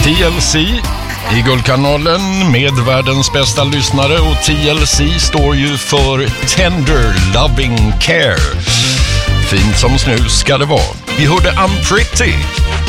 TLC i Guldkanalen med världens bästa lyssnare, och TLC står ju för Tender Loving Care. Fint som snus ska det vara. Vi hörde I'm Pretty